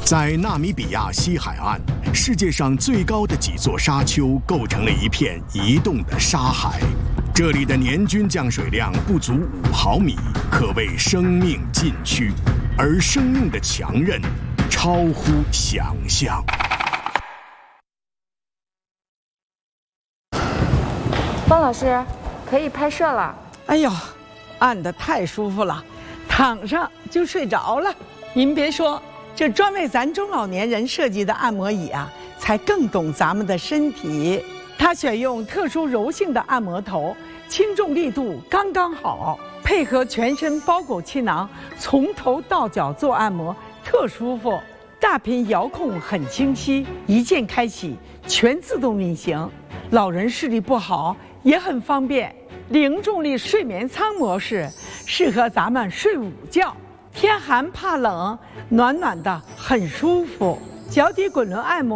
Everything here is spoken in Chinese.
在纳米比亚西海岸，世界上最高的几座沙丘构成了一片移动的沙海。这里的年均降水量不足5毫米，可谓生命禁区，而生命的强韧超乎想象。 方老师，可以拍摄了。 哎呦，按得太舒服了，躺上就睡着了。您别说，这专为咱中老年人设计的按摩椅啊，才更懂咱们的身体。它选用特殊柔性的按摩头，轻重力度刚刚好，配合全身包裹气囊，从头到脚做按摩，特舒服。大屏遥控很清晰，一键开启，全自动运行。老人视力不好也很方便。零重力睡眠舱模式适合咱们睡午觉，天寒怕冷，暖暖的很舒服。脚底滚轮按摩。